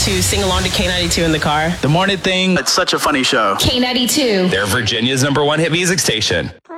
to sing along to K92 in the car. The Morning Thing, it's such a funny show. K92. They're Virginia's #1 hit music station.